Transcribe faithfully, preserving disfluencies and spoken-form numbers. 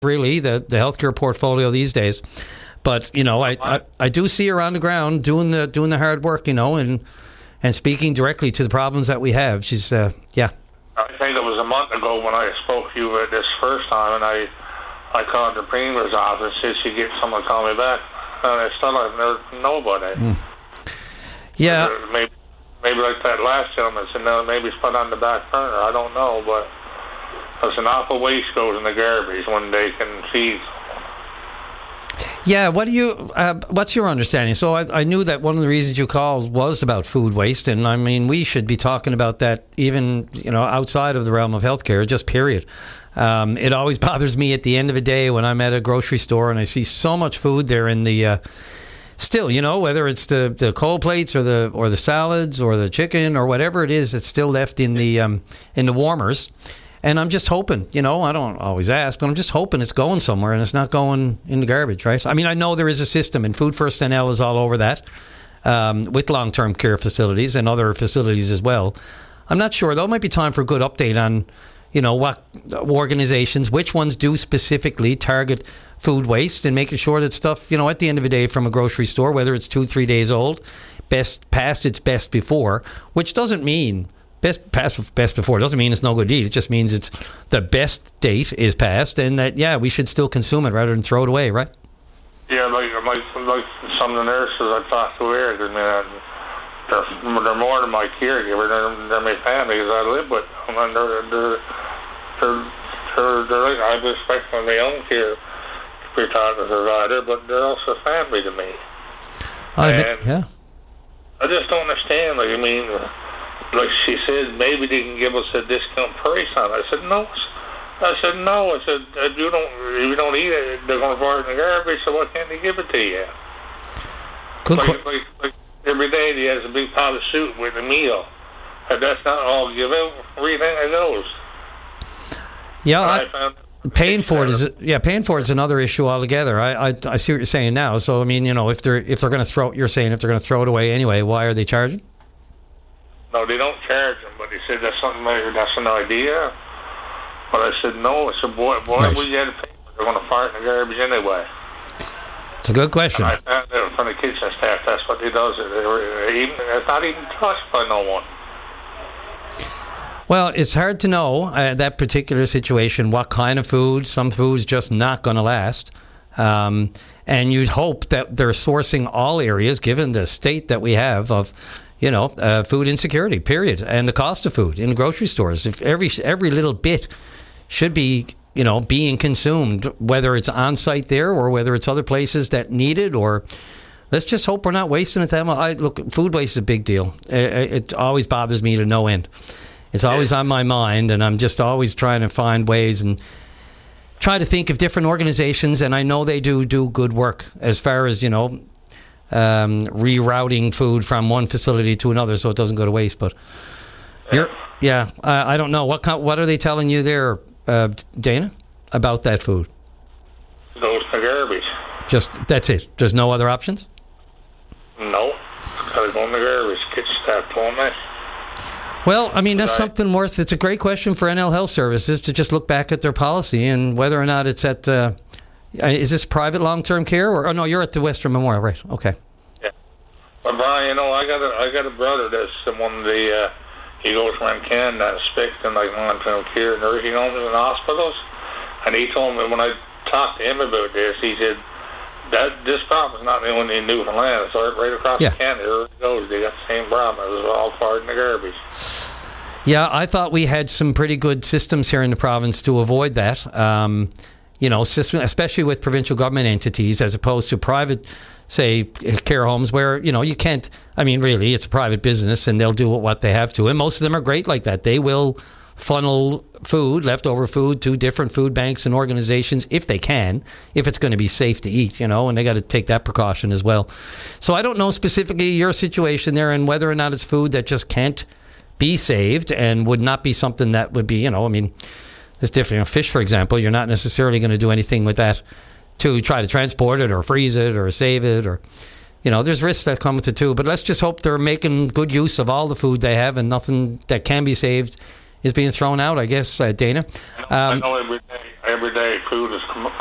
really, the, the healthcare portfolio these days. But, you know, I, I, I do see her on the ground doing the doing the hard work, you know, and and speaking directly to the problems that we have. She's, uh, yeah. I think it was a month ago when I spoke to you at this first time, and I I called the Premier's office, said she'd get someone to call me back, and I still have heard nobody. Mm. Yeah. Maybe, maybe like that last gentleman said, no, maybe it's put on the back burner. I don't know, but there's an awful waste goes in the garbage when they can feed. Yeah, what do you? Uh, what's your understanding? So I, I knew that one of the reasons you called was about food waste, and I mean we should be talking about that even you know outside of the realm of healthcare, just period. Um, it always bothers me at the end of a day when I'm at a grocery store and I see so much food there in the. Uh, still, you know, whether it's the, the cold plates or the or the salads or the chicken or whatever it is, it's still left in the um, in the warmers. And I'm just hoping, you know, I don't always ask, but I'm just hoping it's going somewhere and it's not going in the garbage, right? I mean, I know there is a system, and Food First N L is all over that, um, with long-term care facilities and other facilities as well. I'm not sure, though. It might be time for a good update on, you know, what organizations, which ones do specifically target food waste, and making sure that stuff, you know, at the end of the day from a grocery store, whether it's two, three days old, best past its best before, which doesn't mean... Best past best before doesn't mean it's no good to eat. It just means it's the best date is past, and that yeah, we should still consume it rather than throw it away, right? Yeah, like like, like some of the nurses I talked to here, I mean, they're, they're more than my caregiver. They're, they're my family because I live with them, and they're they're they're, they're, they're like, I respect them. They own care retired provider, but they're also family to me. I bet, yeah. I just don't understand. Like I mean. Like she said, maybe they can give us a discount price on it. I said, no. I said, no. I said, if you don't, if you don't eat it, they're going to throw it in the garbage, so why can't they give it to you? Good like, qu- like, like every day he has a big pot of soup with a meal. If that's not all given, where do you think it goes? Yeah, I, I found paying for it is yeah, paying for it is another issue altogether. I, I I see what you're saying now. So I mean, you know, if they're if they're going to throw, you're saying if they're going to throw it away anyway, why are they charging? No, they don't charge them, but they said that's something like, that's an idea. But I said, no. I said, boy, why right. would you have to pay? They're going to fart in the garbage anyway. It's a good question. And I found out from the kitchen staff, that's what they does. It's not even touched by no one. Well, it's hard to know, uh, that particular situation, what kind of food. Some food's just not going to last. Um, and you'd hope that they're sourcing all areas, given the state that we have of... You know, uh, food insecurity, period, and the cost of food in grocery stores. If every every little bit should be, you know, being consumed, whether it's on site there or whether it's other places that need it, or let's just hope we're not wasting it that much. I, look, food waste is a big deal. It, it always bothers me to no end. It's always on my mind, and I'm just always trying to find ways and try to think of different organizations, and I know they do do good work as far as, you know, Um, rerouting food from one facility to another so it doesn't go to waste. But you're, yeah, I, I don't know what kind, what are they telling you there, uh, Dana, about that food? Goes to garbage. Just that's it. There's no other options. No, gotta go in the garbage. Kitchen staff told me. Well, I mean that's right. something worth. It's a great question for N L Health Services to just look back at their policy and whether or not it's at. Uh, Is this private long-term care, or oh no, you're at the Western Memorial, right? Okay. Yeah, but Brian, you know, I got a I got a brother that's one of the uh, he goes around Canada inspecting like long-term care nursing homes and hospitals, and he told me when I talked to him about this, he said that this problem is not only in Newfoundland; it's right across yeah. Canada. It goes, they got the same problem. It was all fired in the garbage. Yeah, I thought we had some pretty good systems here in the province to avoid that. Um, You know, especially with provincial government entities as opposed to private, say, care homes where, you know, you can't, I mean, really, it's a private business and they'll do what they have to. And most of them are great like that. They will funnel food, leftover food, to different food banks and organizations if they can, if it's going to be safe to eat, you know, and they got to take that precaution as well. So I don't know specifically your situation there and whether or not it's food that just can't be saved and would not be something that would be, you know, I mean... It's different. You know, fish, for example, you're not necessarily going to do anything with that to try to transport it or freeze it or save it, or, you know, there's risks that come with it too. But let's just hope they're making good use of all the food they have and nothing that can be saved is being thrown out, I guess, uh, Dana. Um, I know every day, everyday food is com-